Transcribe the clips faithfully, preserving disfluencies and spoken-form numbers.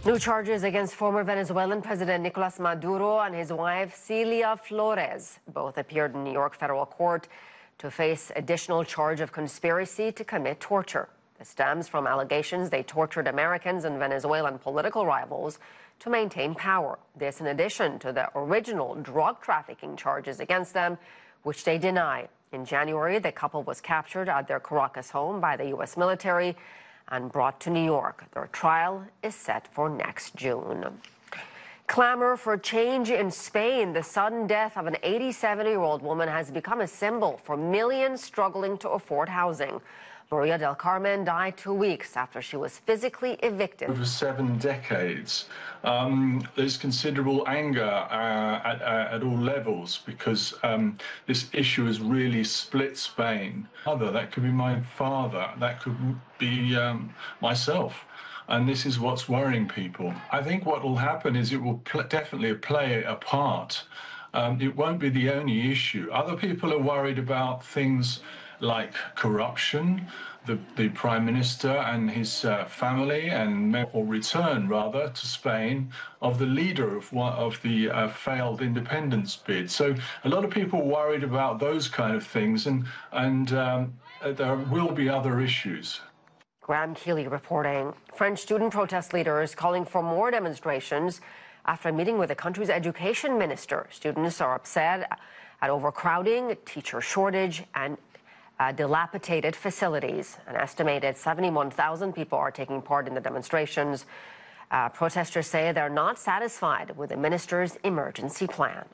New charges against former Venezuelan President Nicolas Maduro and his wife Celia Flores both appeared in New York federal court to face additional charge of conspiracy to commit torture. This stems from allegations they tortured Americans and Venezuelan political rivals to maintain power. This in addition to the original drug trafficking charges against them, which they deny. In January, the couple was captured at their Caracas home by the U S military and brought to New York. Their trial is set for next June. Clamor for change in Spain. The sudden death of an eighty-seven-year-old woman has become a symbol for millions struggling to afford housing. Maria del Carmen died two weeks after she was physically evicted. Over seven decades, um, there's considerable anger uh, at, uh, at all levels because um, this issue has really split Spain. Other, that could be my father, that could be um, myself. And this is what's worrying people. I think what will happen is it will pl- definitely play a part. Um, it won't be the only issue. Other people are worried about things like corruption, the, the Prime Minister and his uh, family, and or return, rather, to Spain of the leader of one of the uh, failed independence bid. So a lot of people worried about those kind of things, and, and um, there will be other issues. Graham Keeley reporting. French student protest leaders calling for more demonstrations after a meeting with the country's education minister. Students are upset at overcrowding, teacher shortage, and uh, dilapidated facilities. An estimated seventy-one thousand people are taking part in the demonstrations. Uh, protesters say they're not satisfied with the minister's emergency plan.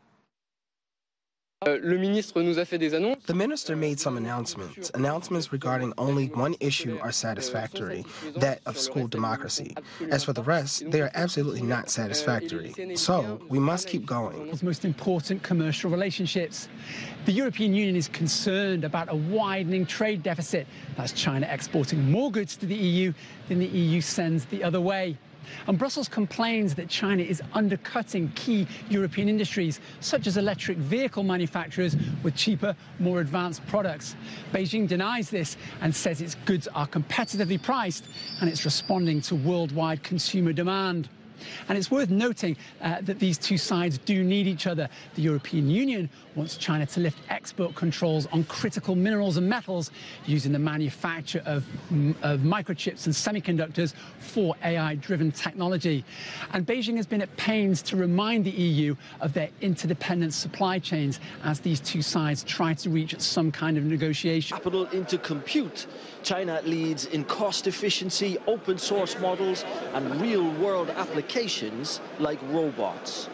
The minister made some announcements. Announcements regarding only one issue are satisfactory, that of school democracy. As for the rest, they are absolutely not satisfactory. So, we must keep going. Most important commercial relationships. The European Union is concerned about a widening trade deficit. That's China exporting more goods to the E U than the E U sends the other way. And Brussels complains that China is undercutting key European industries, such as electric vehicle manufacturers, with cheaper, more advanced products. Beijing denies this and says its goods are competitively priced and it's responding to worldwide consumer demand. And it's worth noting uh, that these two sides do need each other. The European Union wants China to lift export controls on critical minerals and metals using the manufacture of, of microchips and semiconductors for A I-driven technology. And Beijing has been at pains to remind the E U of their interdependent supply chains as these two sides try to reach some kind of negotiation. Capital into compute. China leads in cost efficiency, open source models, and real-world applications like robots.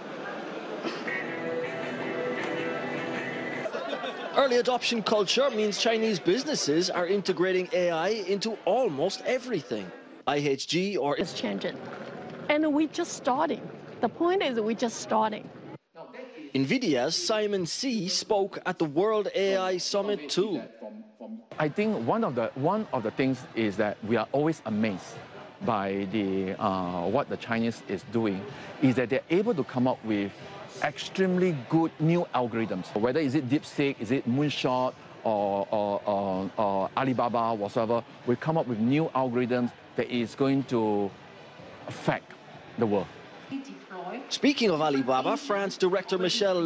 Early adoption culture means Chinese businesses are integrating A I into almost everything. I H G or... It's changing. And we're just starting. The point is we're just starting. NVIDIA's Simon See spoke at the World A I Summit too. I think one of the one of the things is that we are always amazed by the uh, what the Chinese is doing, is that they're able to come up with extremely good new algorithms. Whether is it DeepSeek, is it Moonshot, or, or, or, or Alibaba, whatever, we come up with new algorithms that is going to affect the world. Speaking of Alibaba, France director Michel